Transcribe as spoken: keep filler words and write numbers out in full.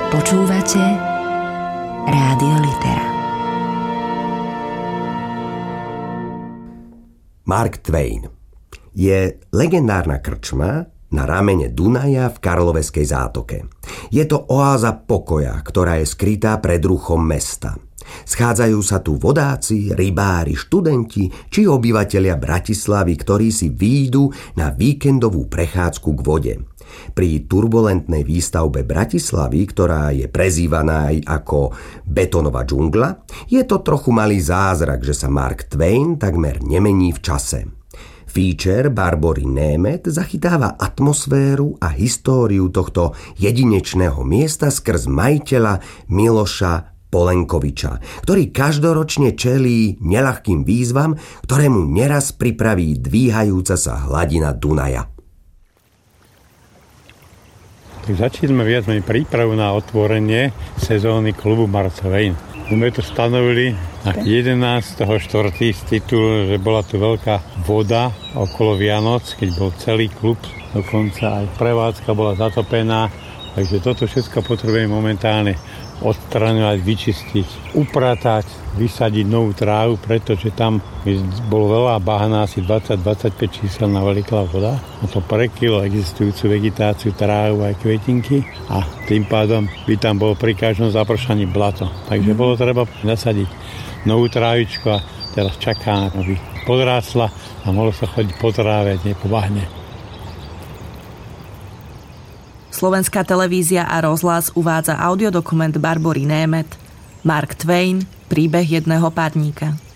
Počúvate Rádio Litera. Mark Twain je legendárna krčma na ramene Dunaja v Karloveskej zátoke. Je to oáza pokoja, ktorá je skrytá pred ruchom mesta. Schádzajú sa tu vodáci, rybári, študenti či obyvatelia Bratislavy, ktorí si výjdu na víkendovú prechádzku k vode. Pri turbulentnej výstavbe Bratislavy, ktorá je prezývaná aj ako betónová džungla, je to trochu malý zázrak, že sa Mark Twain takmer nemení v čase. Feature Barbory Németh zachytáva atmosféru a históriu tohto jedinečného miesta skrz majiteľa Miloša Polenkoviča, ktorý každoročne čelí neľahkým výzvam, ktoré mu neraz pripraví dvíhajúca sa hladina Dunaja. Začali sme viac menej prípravu na otvorenie sezóny klubu Mark Twain. My to stanovili na jedenásteho štvrtého z titulu, že bola tu veľká voda okolo Vianoc, keď bol celý klub, dokonca aj prevádzka bola zatopená, takže toto všetko potrebujeme momentálne odstraňovať, vyčistiť, upratať, vysadiť novú trávu, pretože tam bolo veľa bahna, asi dvadsať až dvadsaťpäť čísel na veľká voda. A to prekrylo existujúcu vegetáciu, trávu aj kvetinky a tým pádom by tam bolo pri každom zapršaní blato. Takže bolo treba nasadiť novú trávičku a teraz čaká, aby podrástla a mohlo sa chodiť po tráve, nie po bahne. Slovenská televízia a rozhlas uvádza audiodokument Barbory Németh Mark Twain, príbeh jedného párníka.